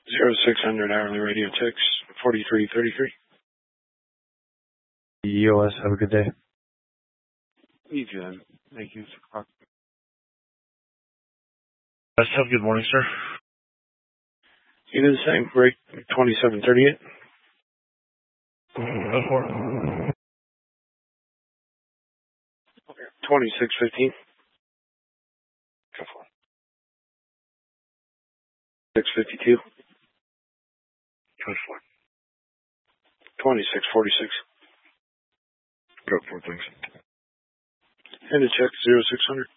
0600 hourly radio text 4333. EOS, have a good day. You too, then. Thank you. Best of good morning, sir. You do the same. Break 2738. Go for it. 2615. Go for it. 652. Go for it. 2646. Go for it, thanks. And to check 0600.